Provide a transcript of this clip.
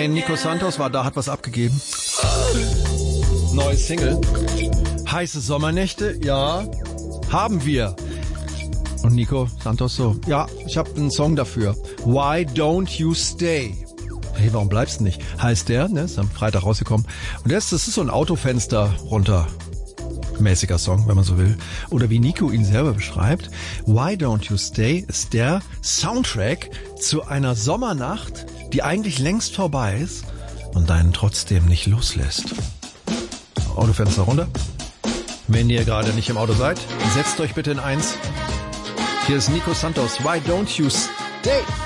Nein, Nico Santos war da, hat was abgegeben. Neue Single. Heiße Sommernächte, ja, haben wir. Und Nico Santos so, ja, ich habe einen Song dafür. Why Don't You Stay? Hey, warum bleibst du nicht? Heißt der, ne, ist am Freitag rausgekommen. Und das ist so ein Autofenster runter. Mäßiger Song, wenn man so will. Oder wie Nico ihn selber beschreibt, Why Don't You Stay ist der Soundtrack zu einer Sommernacht, die eigentlich längst vorbei ist und einen trotzdem nicht loslässt. Autofenster runter. Wenn ihr gerade nicht im Auto seid, setzt euch bitte in eins. Hier ist Nico Santos, Why Don't You Stay?